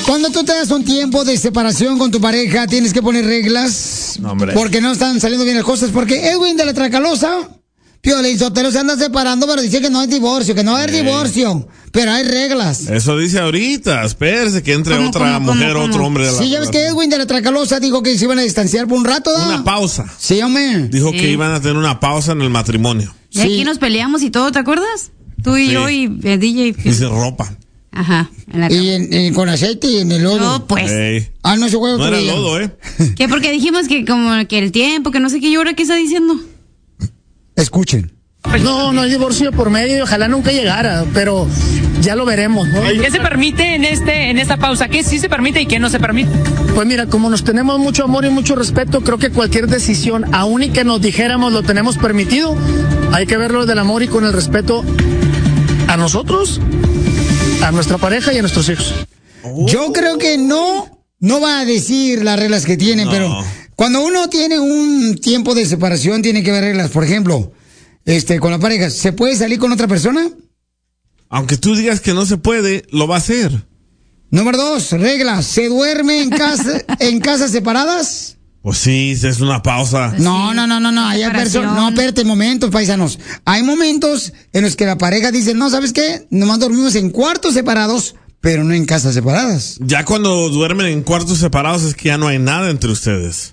Cuando tú te das un tiempo de separación con tu pareja, tienes que poner reglas. No, hombre. Porque no están saliendo bien las cosas. Porque Edwin de la Tracalosa, Piolín Sotelo, se anda separando, pero dice que no hay divorcio, que no hay divorcio. Pero hay reglas. Eso dice ahorita. Espérese que entre otra mujer o otro hombre. Sí, ya ves que Edwin de la Tracalosa dijo que se iban a distanciar por un rato, ¿no? Una pausa. Sí, hombre. Dijo que iban a tener una pausa en el matrimonio. Y aquí nos peleamos y todo, ¿te acuerdas? Tú y yo y el DJ. Y sin ropa. Ajá. Y con aceite y en el lodo. No, pues. No se juega. No era el lodo, ¿Qué? Porque dijimos que como que el tiempo, que no sé qué, ¿y ahora qué está diciendo? Escuchen. No hay divorcio por medio y ojalá nunca llegara, pero ya lo veremos, ¿no? ¿Qué se permite en esta pausa? ¿Qué sí se permite y qué no se permite? Pues mira, como nos tenemos mucho amor y mucho respeto, creo que cualquier decisión, aun y que nos dijéramos lo tenemos permitido, hay que verlo desde el amor y con el respeto a nosotros, a nuestra pareja y a nuestros hijos. Yo creo que no va a decir las reglas que tiene, pero cuando uno tiene un tiempo de separación tiene que haber reglas. Por ejemplo, con la pareja, ¿se puede salir con otra persona? Aunque tú digas que no se puede, lo va a hacer. Número 2, reglas. ¿Se duerme en casas separadas? Pues sí, es una pausa. No. Hay personas. No, espérate, momentos, paisanos. Hay momentos en los que la pareja dice, no, ¿sabes qué? Nomás dormimos en cuartos separados, pero no en casas separadas. Ya cuando duermen en cuartos separados es que ya no hay nada entre ustedes.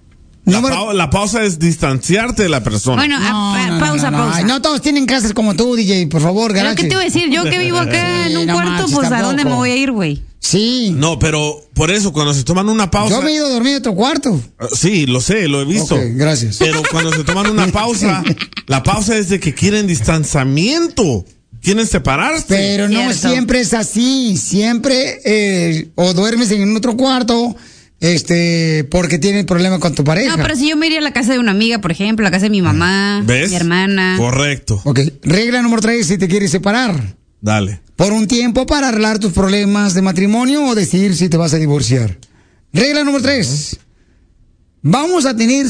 La pausa es distanciarte de la persona. Bueno, pausa. No todos tienen casas como tú, DJ, por favor, Garache. ¿Pero qué te voy a decir? Yo que vivo acá en un cuarto, pues ¿a dónde me voy a ir, güey? Sí. No, pero por eso, cuando se toman una pausa... Yo me he ido a dormir en otro cuarto. Sí, lo sé, lo he visto. Ok, gracias. Pero cuando se toman una pausa, la pausa es de que quieren distanciamiento. Quieren separarse. Pero no siempre es así. Siempre o duermes en otro cuarto... porque tienen problema con tu pareja. No, pero si yo me iría a la casa de una amiga, por ejemplo, a la casa de mi mamá, ¿ves? Mi hermana. Correcto. Ok, regla número 3, si te quieres separar. Dale. Por un tiempo para arreglar tus problemas de matrimonio o decidir si te vas a divorciar. Regla número 3. ¿Vamos a tener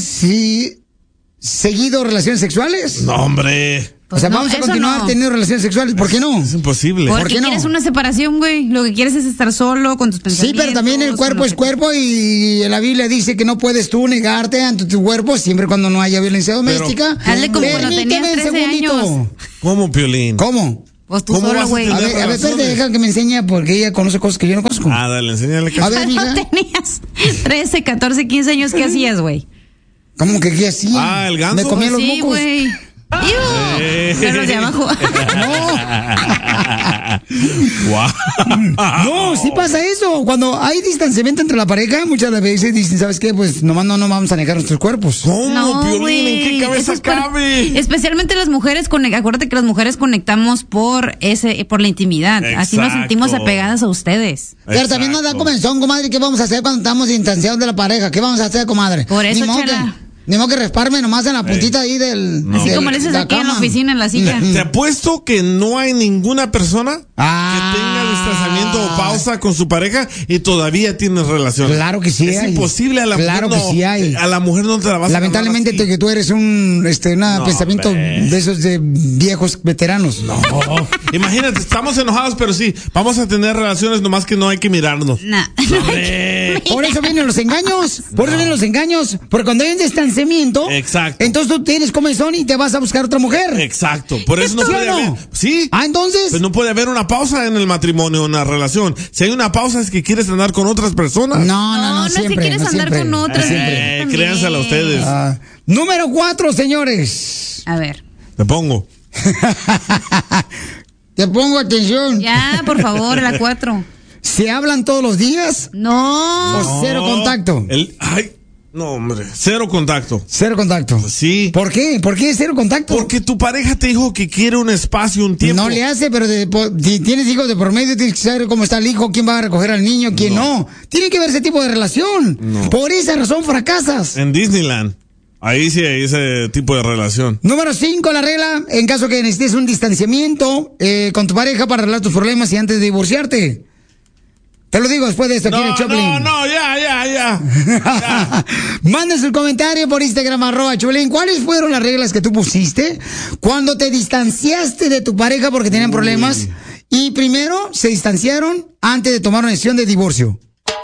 seguido relaciones sexuales? No, hombre. Pues vamos a continuar teniendo relaciones sexuales, ¿por qué no? Es imposible. Porque quieres una separación, güey. Lo que quieres es estar solo con tus pensamientos. Sí, pero también el cuerpo es cuerpo y la Biblia dice que no puedes tú negarte ante tu cuerpo siempre cuando no haya violencia doméstica. Hazle como cuando tenías 13 años. ¿Cómo, Piolín? ¿Cómo? Pues tú solo, güey. A ver, espérate, deja que me enseñe porque ella conoce cosas que yo no conozco. Dale, enséñale que... A ver, mija. Cuando tenías 13, 14, 15 años, ¿qué hacías, güey? ¿Cómo que qué hacía? El ganso. Me comía los mocos. Güey. Pero los de abajo. No, sí pasa eso. Cuando hay distanciamiento entre la pareja, muchas veces dicen, ¿sabes qué? Pues nomás no vamos a negar nuestros cuerpos. ¿Cómo, Piolín? ¿En qué cabeza cabe? Especialmente las mujeres, acuérdate que las mujeres conectamos por la intimidad. Exacto. Así nos sentimos apegadas a ustedes. Pero también nos da comenzón, comadre. ¿Qué vamos a hacer cuando estamos distanciados de la pareja? ¿Qué vamos a hacer, comadre? Por eso, Chela. Ni modo que resparme nomás en la puntita ahí del... No. Así como le dices aquí en la oficina, en la silla. Te apuesto que no hay ninguna persona que tenga distanciamiento o pausa con su pareja y todavía tiene relación. Claro que sí es hay. Imposible a la mujer. Claro que sí hay. A la mujer no te la vas Lamentablemente a que tú eres un pensamiento de esos de viejos veteranos. No. Imagínate, estamos enojados, pero sí, vamos a tener relaciones, nomás que no hay que mirarnos. No. Por eso vienen los engaños. Porque cuando hay un distanciamiento, exacto, entonces tú tienes comezón y te vas a buscar otra mujer. Exacto. Por eso no puede haber. Sí. Entonces. Pues no puede haber una pausa en el matrimonio, en la relación. Si hay una pausa es que quieres andar con otras personas. No siempre, es que quieres andar con otras. Créansela a ustedes. Número 4, señores. A ver. Te pongo. Te pongo atención. Ya, por favor, la 4. ¿Se hablan todos los días? No. ¿O cero contacto? No, hombre, cero contacto. Cero contacto. Sí. ¿Por qué? ¿Por qué cero contacto? Porque tu pareja te dijo que quiere un espacio, un tiempo. No le hace, pero si tienes hijos de por medio, tienes que saber cómo está el hijo, quién va a recoger al niño, quién no. Tiene que haber ese tipo de relación. No. Por esa razón fracasas. En Disneyland. Ahí sí hay ese tipo de relación. Número 5, la regla, en caso que necesites un distanciamiento con tu pareja para arreglar tus problemas y antes de divorciarte. Te lo digo después de esto, aquí Choplin. Ya. Manden su comentario por Instagram, @Choplin. ¿Cuáles fueron las reglas que tú pusiste cuando te distanciaste de tu pareja porque tenían problemas Y primero se distanciaron antes de tomar una decisión de divorcio.